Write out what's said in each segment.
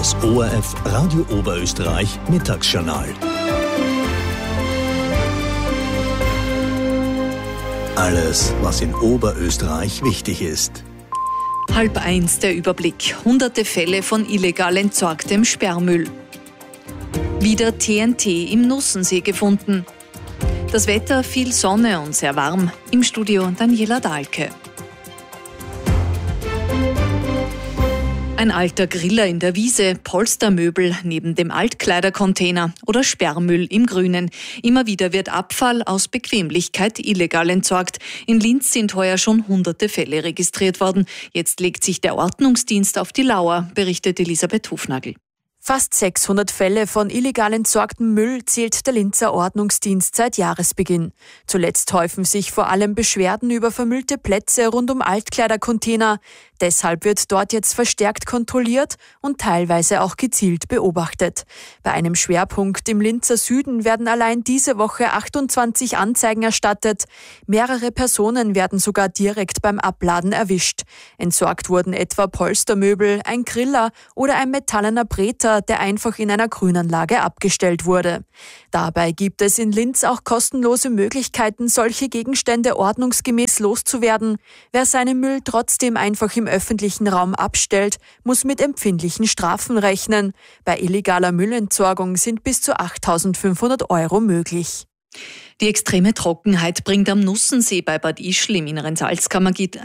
Das ORF Radio Oberösterreich Mittagsjournal. Alles, was in Oberösterreich wichtig ist. 12:30 der Überblick. Hunderte Fälle von illegal entsorgtem Sperrmüll. Wieder TNT im Nussensee gefunden. Das Wetter, viel Sonne und sehr warm. Im Studio Daniela Dahlke. Ein alter Griller in der Wiese, Polstermöbel neben dem Altkleidercontainer oder Sperrmüll im Grünen. Immer wieder wird Abfall aus Bequemlichkeit illegal entsorgt. In Linz sind heuer schon hunderte Fälle registriert worden. Jetzt legt sich der Ordnungsdienst auf die Lauer, berichtet Elisabeth Hufnagel. Fast 600 Fälle von illegal entsorgtem Müll zählt der Linzer Ordnungsdienst seit Jahresbeginn. Zuletzt häufen sich vor allem Beschwerden über vermüllte Plätze rund um Altkleidercontainer. Deshalb wird dort jetzt verstärkt kontrolliert und teilweise auch gezielt beobachtet. Bei einem Schwerpunkt im Linzer Süden werden allein diese Woche 28 Anzeigen erstattet. Mehrere Personen werden sogar direkt beim Abladen erwischt. Entsorgt wurden etwa Polstermöbel, ein Griller oder ein metallener Breter, der einfach in einer Grünanlage abgestellt wurde. Dabei gibt es in Linz auch kostenlose Möglichkeiten, solche Gegenstände ordnungsgemäß loszuwerden. Wer seinen Müll trotzdem einfach im öffentlichen Raum abstellt, muss mit empfindlichen Strafen rechnen. Bei illegaler Müllentsorgung sind bis zu 8.500 € möglich. Die extreme Trockenheit bringt am Nussensee bei Bad Ischl im inneren Salzkammergut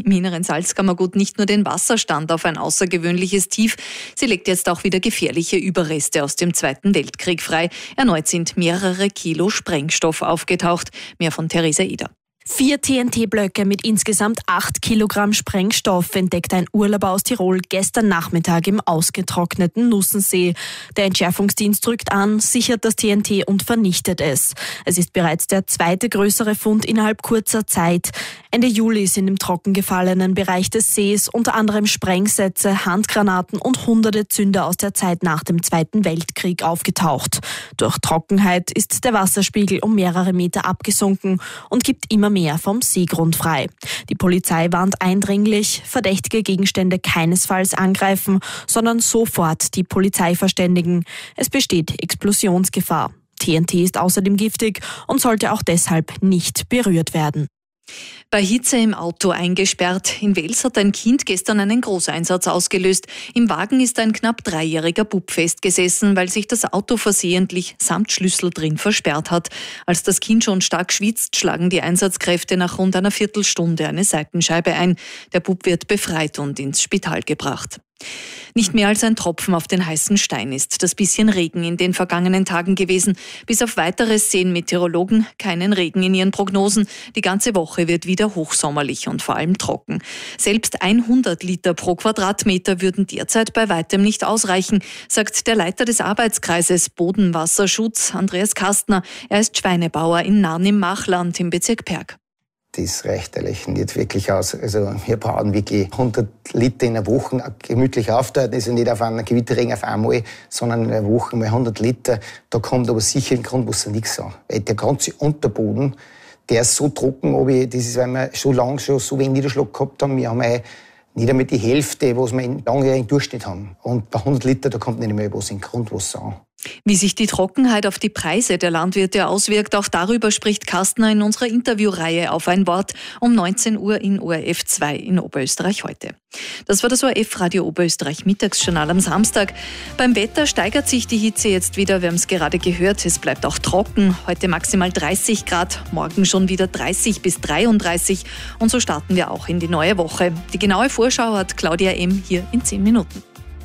nicht nur den Wasserstand auf ein außergewöhnliches Tief, sie legt jetzt auch wieder gefährliche Überreste aus dem Zweiten Weltkrieg frei. Erneut sind mehrere Kilo Sprengstoff aufgetaucht. Mehr von Theresa Eder. 4 TNT-Blöcke mit insgesamt 8 Kilogramm Sprengstoff entdeckt ein Urlauber aus Tirol gestern Nachmittag im ausgetrockneten Nussensee. Der Entschärfungsdienst rückt an, sichert das TNT und vernichtet es. Es ist bereits der zweite größere Fund innerhalb kurzer Zeit. Ende Juli sind im trockengefallenen Bereich des Sees unter anderem Sprengsätze, Handgranaten und hunderte Zünder aus der Zeit nach dem Zweiten Weltkrieg aufgetaucht. Durch Trockenheit ist der Wasserspiegel um mehrere Meter abgesunken und gibt immer mehr vom Seegrund frei. Die Polizei warnt eindringlich, verdächtige Gegenstände keinesfalls angreifen, sondern sofort die Polizei verständigen. Es besteht Explosionsgefahr. TNT ist außerdem giftig und sollte auch deshalb nicht berührt werden. Bei Hitze im Auto eingesperrt. In Wels hat ein Kind gestern einen Großeinsatz ausgelöst. Im Wagen ist ein knapp 3-jähriger Bub festgesessen, weil sich das Auto versehentlich samt Schlüssel drin versperrt hat. Als das Kind schon stark schwitzt, schlagen die Einsatzkräfte nach rund einer Viertelstunde eine Seitenscheibe ein. Der Bub wird befreit und ins Spital gebracht. Nicht mehr als ein Tropfen auf den heißen Stein ist das bisschen Regen in den vergangenen Tagen gewesen. Bis auf Weiteres sehen Meteorologen keinen Regen in ihren Prognosen. Die ganze Woche wird wieder hochsommerlich und vor allem trocken. Selbst 100 Liter pro Quadratmeter würden derzeit bei weitem nicht ausreichen, sagt der Leiter des Arbeitskreises Bodenwasserschutz, Andreas Kastner. Er ist Schweinebauer in Narn im Machland im Bezirk Perg. Das reicht eigentlich nicht wirklich aus. Also wir brauchen wirklich 100 Liter in einer Woche gemütlich aufteilen. Also nicht auf einen Gewitterregen auf einmal, sondern in einer Woche mal 100 Liter. Da kommt aber sicher im Grundwasser nichts an. Weil der ganze Unterboden, der ist so trocken, das ist, weil wir schon lange so wenig Niederschlag gehabt haben. Wir haben nicht einmal die Hälfte, was wir in langjährigen Durchschnitt haben. Und bei 100 Liter, da kommt nicht mehr was im Grundwasser an. Wie sich die Trockenheit auf die Preise der Landwirte auswirkt, auch darüber spricht Kastner in unserer Interviewreihe Auf ein Wort um 19 Uhr in ORF 2 in Oberösterreich heute. Das war das ORF Radio Oberösterreich Mittagsjournal am Samstag. Beim Wetter steigert sich die Hitze jetzt wieder, wir haben es gerade gehört, es bleibt auch trocken. Heute maximal 30 Grad, morgen schon wieder 30 bis 33 und so starten wir auch in die neue Woche. Die genaue Vorschau hat Claudia M. hier in 10 Minuten.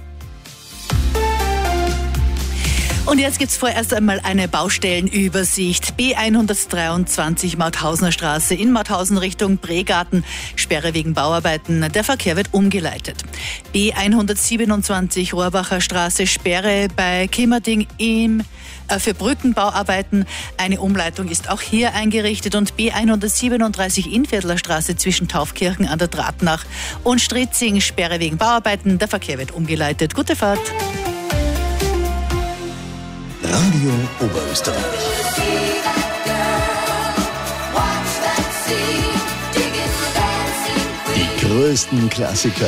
Und jetzt gibt's vorerst einmal eine Baustellenübersicht. B123 Mauthausener Straße in Mauthausen Richtung Bregarten. Sperre wegen Bauarbeiten. Der Verkehr wird umgeleitet. B127 Rohrbacher Straße. Sperre bei Kimmerding für Brückenbauarbeiten. Eine Umleitung ist auch hier eingerichtet. Und B137 Innviertler Straße zwischen Taufkirchen an der Drahtnach und Stritzing. Sperre wegen Bauarbeiten. Der Verkehr wird umgeleitet. Gute Fahrt. Radio Oberösterreich. Die größten Klassiker